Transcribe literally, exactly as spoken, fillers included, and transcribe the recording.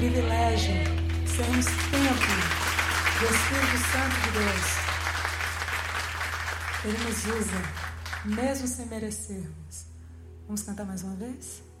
privilégio sermos templo do Espírito Santo de Deus. Ele nos usa, mesmo sem merecermos. Vamos cantar mais uma vez?